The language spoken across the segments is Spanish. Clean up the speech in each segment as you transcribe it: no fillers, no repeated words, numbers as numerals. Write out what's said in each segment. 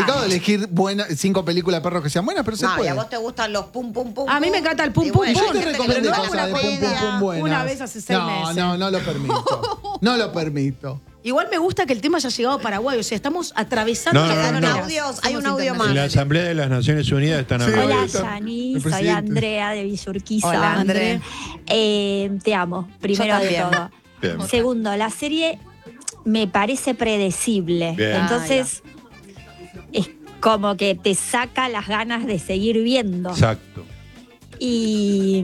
complicado elegir 5 películas de perros que sean buenas, pero se No, y puede. a vos te gustan los pum, pum, pum. A mí me encanta el pum, pum, Yo pum. te gente que recomendé le gusta cosas una de pum, pum, comedia. pum buenas. Una vez hace 6 meses. No lo permito. No lo permito. Igual me gusta que el tema haya llegado a Paraguay. O sea, estamos atravesando No, las no, no. fronteras. Audios, hay Somos un audio más. En la Asamblea de las Naciones Unidas están Sí. hablando. Hola, está Yani, el soy presidente. Andrea de Villurquiza. Hola, André. Te amo, primero Yo de también. todo. Bien. Segundo, la serie me parece predecible. Bien. Entonces, es como que te saca las ganas de seguir viendo. Exacto. Y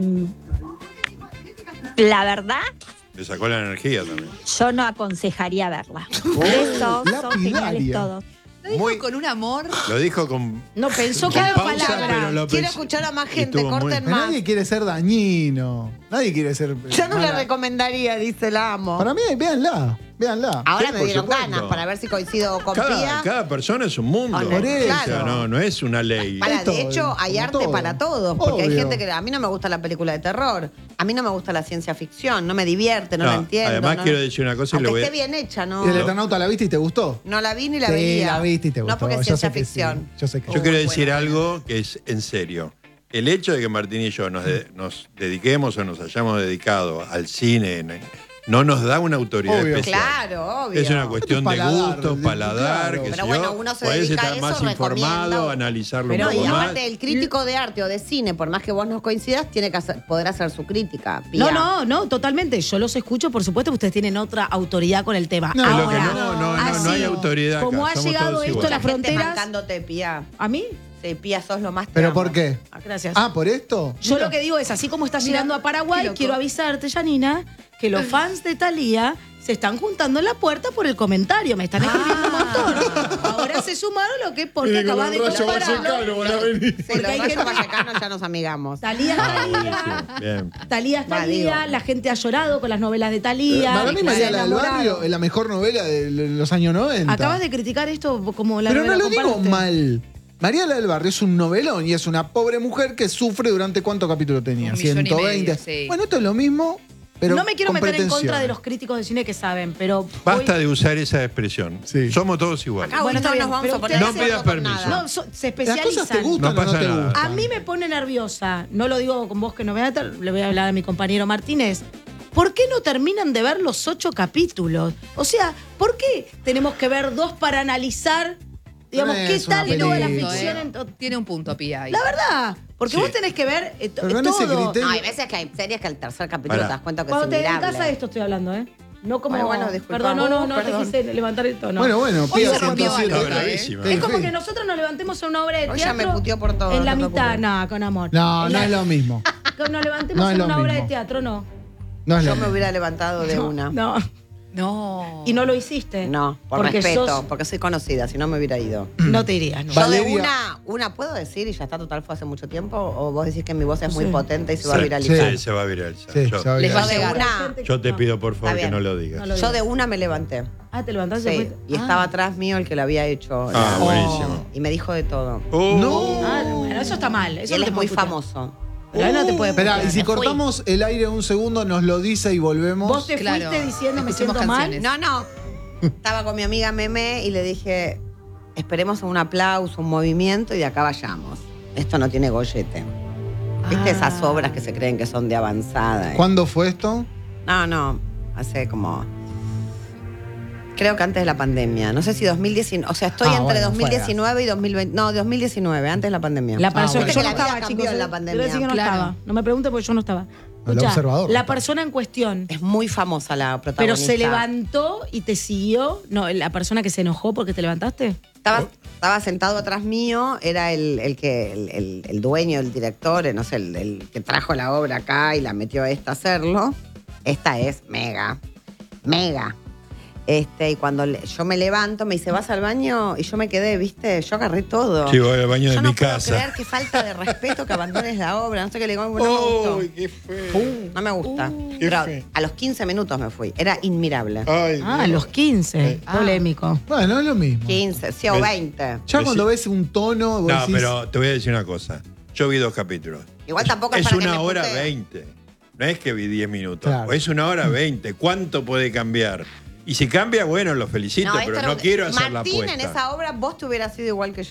la verdad, Le sacó la energía también. yo no aconsejaría verla. Eso son lapidaria. geniales todos. Lo dijo Muy- con un amor. Lo dijo con No pensó con cada pausa, palabra. pero lo Quiero pensó. escuchar a más Y gente, estuvo muy- corten Pero más. nadie quiere ser dañino. Nadie quiere ser. Yo no le mala. recomendaría, dice, la amo. Para mí, véanla. Ahora Sí, me por dieron supuesto. ganas para ver si coincido con Pía. Cada persona es un mundo. Por eso. O sea, no es una ley. Para, de hecho, hay como arte todo. para todos. Porque hay Obvio. gente que a mí no me gusta la película de terror. A mí no me gusta la ciencia ficción. No me divierte, no la entiendo. Además, no- quiero decir una cosa y Aunque lo voy a... esté bien hecha, ¿no? ¿Y el Eternauta la viste y te gustó? No la vi ni la Sí, veía. la viste y te gustó. No porque es Yo ciencia sé que sí. ficción. Yo sé que Yo sí. quiero decir algo que es en serio. El hecho de que Martín y yo nos dediquemos o nos hayamos dedicado al cine no nos da una autoridad Obvio. especial. Claro, obvio. Es una cuestión de Paladar, gustos, paladar, claro. qué Pero sé bueno, yo. uno se Podés dedica a estar eso, más recomienda. informado, analizarlo Pero un y poco más. aparte, el crítico de arte o de cine, por más que vos no coincidas, tiene que poder hacer su crítica. Pía. No, totalmente. Yo los escucho, por supuesto, que ustedes tienen otra autoridad con el tema. No, Es lo que Ahora, no hay así, autoridad acá, Como ha somos llegado todos esto a iguales. las La gente fronteras. mancándote, Pía. ¿A mí? Sí, Pía, sos lo más te ¿Pero amo. por qué? Gracias. Ah, ¿por esto? Yo Mira. lo que digo es, así como está Mira, llegando a qué Paraguay, loco. quiero avisarte, Janina, que los fans de Thalía se están juntando en la puerta por el comentario. Me están escribiendo un montón. Ahora se sumaron lo que porque Viene con acabas de los rayos compararlo. vallecanos, van a venir. Sí, Porque los hay rayos gente- vallecanos ya nos amigamos. Thalía es Thalía. Buenísimo, bien. Thalía es Va, Thalía, digo. la gente ha llorado con las novelas de Thalía. Para mí, se María ha la del enamorado. Barrio es la mejor novela de los años 90. Acabas de criticar esto como la Pero no novela lo digo comparte. mal. María la del Barrio es un novelón y es una pobre mujer que sufre durante ¿cuántos capítulos tenía? 1,5 120. sí. Bueno, esto es lo mismo, pero no me quiero con meter en contra pretensiones. de los críticos de cine que saben, pero. Basta voy- de usar esa expresión. Sí. Somos todos iguales. Acá Bueno, hoy está no bien, nos vamos pero a poner No de acuerdo pidas con permiso. nada. No, se Las cosas te especializan. gustan No o no pasa te nada. gustan. A mí me pone nerviosa, no lo digo con vos que no me le voy a hablar a mi compañero Martínez. ¿Por qué no terminan de ver los 8 capítulos? O sea, ¿por qué tenemos que ver 2 para analizar, digamos, No qué es una tal toda la película. ficción? Tiene un punto, Pía. ahí. La verdad, porque Sí. vos tenés que ver Pero no en ese todo. criterio. No, hay veces que hay series que al tercer capítulo Pará. te das cuenta que Cuando es te inmirable. dedicas a esto estoy hablando, ¿eh? No como. Ay, bueno, disculpa. perdón, no te Perdón. quise levantar el tono. Bueno, Hoy Pía se rompió 107. algo. Está bravísima. Sí, Es como sí. que nosotros nos levantemos a una obra de Hoy ya teatro. me puteó por todo, En la no te mitad, preocupes. no, con amor. No, En no la- es lo mismo. Que nos levantemos No es en lo una obra de mismo. teatro, no. No es Yo lo me mismo. hubiera levantado de una. No. No. Y no lo hiciste. No, por porque respeto, sos- porque soy conocida, si no me hubiera ido. No te irías, no. Yo de Valeria. una puedo decir y ya está, total, fue hace mucho tiempo, o vos decís que mi voz es muy Sí. potente y se va a Sí, viralizar. sí, se va a viralizar. Sí, Yo, se va a Les va a viralizar. llegar. Una, yo te pido por favor Está que bien. no lo digas. No lo yo digas. de una me levanté. Ah, te levantaste Sí, después. y estaba atrás mío el que lo había hecho. Ah, La- buenísimo. Y me dijo de todo. No. Ah, bueno, eso está mal. Eso Y él no te es muy puede putear. famoso. Pero él no te puede Esperá, putear. y si Me fui. cortamos el aire un segundo, nos lo dice y volvemos. Vos te Claro. fuiste diciendo me Escuchemos siento mal. canciones. No. Estaba con mi amiga Meme y le dije, esperemos un aplauso, un movimiento y de acá vayamos. Esto no tiene gollete. ¿Viste Ah. esas obras que se creen que son de avanzada? ¿Cuándo fue esto? No, hace como... Creo que antes de la pandemia. No sé si 2019... O sea, estoy Ah, entre bueno, 2019 y 2020... No, 2019, antes de la pandemia. La persona, bueno. yo Que no la vida estaba, cambió chicos. en la Quiero pandemia. decir que no Claro. estaba. No me pregunte porque yo no estaba. El Escuchá, observador. la persona en cuestión, Es muy famosa la pero protagonista. se levantó y te siguió. No, la persona que se enojó porque te levantaste. Estaba sentado atrás mío, era el dueño, el director, no sé, el que trajo la obra acá y la metió a esta a hacerlo. Esta es mega. Y cuando yo me levanto, me dice, ¿vas al baño? Y yo me quedé, ¿viste? Yo agarré todo. Sí, voy al baño de Yo no mi puedo casa. creer qué falta de respeto que abandones la obra. No sé qué le digo, no me gustó. ¡Uy, qué feo! No me gusta. Qué Pero feo. a los 15 minutos me fui. Era inmirable. Ay, Ah, a Dios. los 15. Polémico. Bueno, es lo mismo. 15, sí, o ¿Ves? 20. Ya cuando ves un tono, vos No, decís, pero te voy a decir una cosa. Yo vi 2 capítulos. Igual tampoco es Es para que una me hora putee. 20. No es que vi 10 minutos. Claro. Es una hora 20. ¿Cuánto puede cambiar? Y si cambia, bueno, lo felicito, esto pero era no un- quiero hacer la Martín, apuesta. en esa obra, vos te hubieras sido igual que yo.